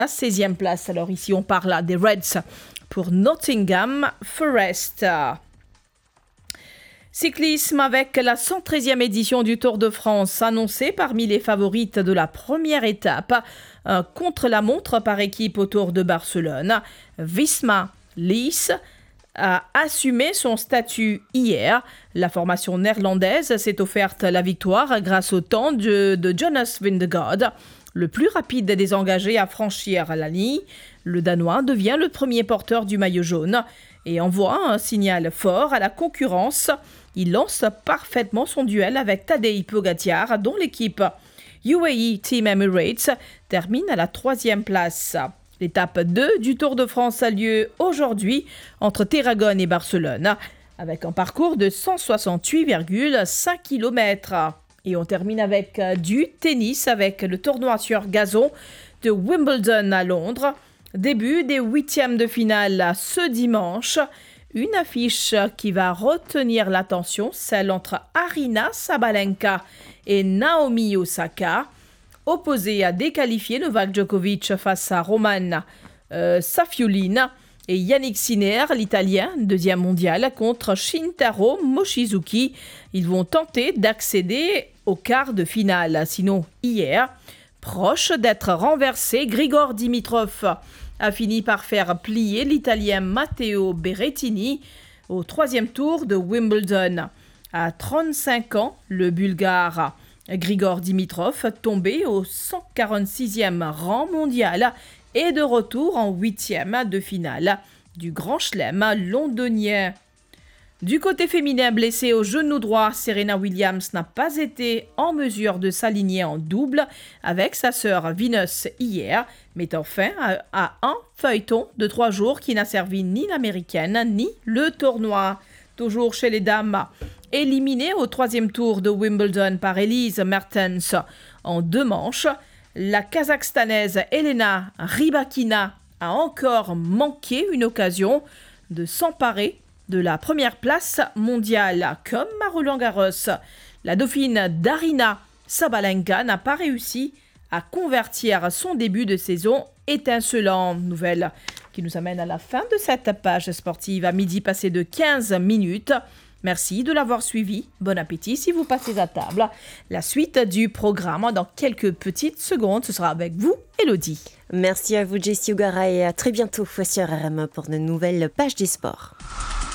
à 16e place. Alors ici, on parle des Reds pour Nottingham Forest. Cyclisme avec la 113e édition du Tour de France annoncée parmi les favorites de la première étape contre la montre par équipe au Tour de Barcelone. Visma Lease a assumé son statut hier. La formation néerlandaise s'est offerte la victoire grâce au temps de Jonas Vingegaard, le plus rapide des engagés à franchir la ligne. Le Danois devient le premier porteur du maillot jaune et envoie un signal fort à la concurrence. Il lance parfaitement son duel avec Tadej Pogacar, dont l'équipe UAE Team Emirates termine à la 3e place. L'étape 2 du Tour de France a lieu aujourd'hui entre Tarragone et Barcelone, avec un parcours de 168,5 km. Et on termine avec du tennis, avec le tournoi sur gazon de Wimbledon à Londres. Début des 8e de finale ce dimanche. Une affiche qui va retenir l'attention, celle entre Aryna Sabalenka et Naomi Osaka. Opposé à déqualifier Novak Djokovic face à Roman Safiullin et Yannick Sinner, l'Italien, 2e mondial, contre Shintaro Mochizuki. Ils vont tenter d'accéder au quart de finale. Sinon, hier, proche d'être renversé, Grigor Dimitrov a fini par faire plier l'Italien Matteo Berrettini au 3e tour de Wimbledon. À 35 ans, le Bulgare Grigor Dimitrov, tombé au 146e rang mondial, est de retour en 8e de finale du Grand Chelem londonien. Du côté féminin, blessée au genou droit, Serena Williams n'a pas été en mesure de s'aligner en double avec sa sœur Venus hier, mettant fin à un feuilleton de 3 jours qui n'a servi ni l'américaine ni le tournoi. Toujours chez les dames, éliminée au 3e tour de Wimbledon par Elise Mertens en 2 manches, la Kazakhstanaise Elena Rybakina a encore manqué une occasion de s'emparer de la première place mondiale. Comme à Roland-Garros, la dauphine d'Aryna Sabalenka n'a pas réussi à convertir son début de saison étincelant. Nouvelle qui nous amène à la fin de cette page sportive à midi passé de 15 minutes. Merci de l'avoir suivi. Bon appétit si vous passez à table. La suite du programme dans quelques petites secondes, ce sera avec vous, Elodie. Merci à vous, Jessie O'Gara, et à très bientôt sur RM pour de nouvelles pages des sports.